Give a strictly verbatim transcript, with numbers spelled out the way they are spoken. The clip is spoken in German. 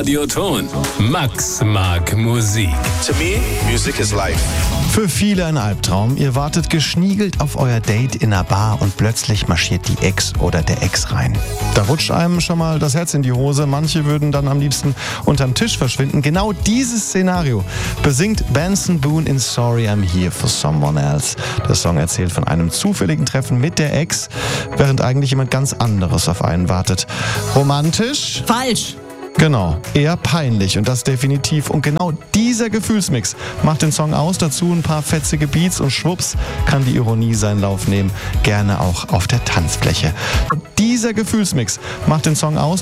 Radioton. Max mag Musik. To me, music is life. Für viele ein Albtraum. Ihr wartet geschniegelt auf euer Date in einer Bar und plötzlich marschiert die Ex oder der Ex rein. Da rutscht einem schon mal das Herz in die Hose. Manche würden dann am liebsten unterm Tisch verschwinden. Genau dieses Szenario besingt Benson Boone in Sorry I'm Here for Someone Else. Der Song erzählt von einem zufälligen Treffen mit der Ex, während eigentlich jemand ganz anderes auf einen wartet. Romantisch? Falsch. Genau, eher peinlich und das definitiv. Und genau dieser Gefühlsmix macht den Song aus. Dazu ein paar fetzige Beats und schwupps kann die Ironie seinen Lauf nehmen. Gerne auch auf der Tanzfläche. Dieser Gefühlsmix macht den Song aus.